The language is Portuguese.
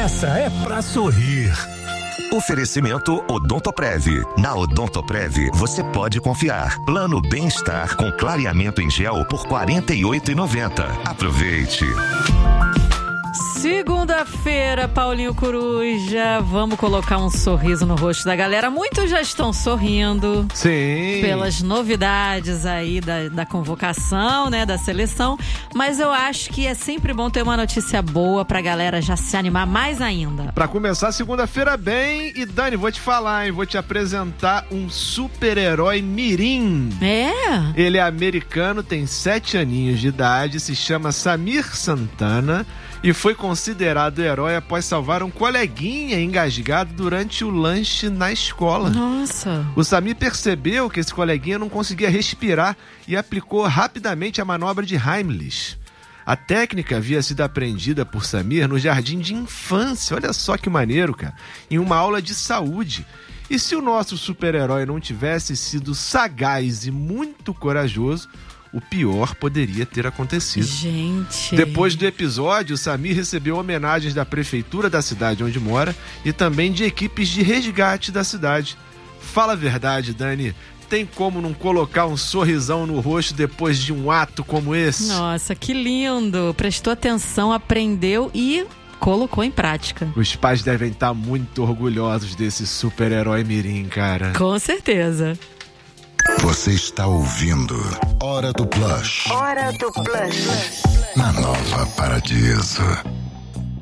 essa é pra sorrir. Oferecimento Odontoprev. Na Odontoprev você pode confiar. Plano Bem-Estar com clareamento em gel por R$ 48,90. Aproveite. Segunda-feira, Paulinho Coruja, vamos colocar um sorriso no rosto da galera. Muitos já estão sorrindo. Sim. Pelas novidades aí da convocação, né, da seleção. Mas eu acho que é sempre bom ter uma notícia boa pra galera já se animar mais ainda. Pra começar segunda-feira bem, e Dani, vou te falar, hein, vou te apresentar um super-herói mirim. É? Ele é americano, tem 7 aninhos de idade, se chama Samir Santana e foi considerado herói após salvar um coleguinha engasgado durante o lanche na escola. Nossa. O Samir percebeu que esse coleguinha não conseguia respirar e aplicou rapidamente a manobra de Heimlich. A técnica havia sido aprendida por Samir no jardim de infância, olha só que maneiro, cara, em uma aula de saúde. E se o nosso super-herói não tivesse sido sagaz e muito corajoso, o pior poderia ter acontecido. Gente. Depois do episódio, o Samir recebeu homenagens da prefeitura da cidade onde mora e também de equipes de resgate da cidade. Fala a verdade, Dani, tem como não colocar um sorrisão no rosto depois de um ato como esse? Nossa, que lindo. Prestou atenção, aprendeu e colocou em prática. Os pais devem estar muito orgulhosos desse super-herói mirim, cara. Com certeza. Você está ouvindo Hora do Plush. Hora do Plush. Na Nova Paradiso.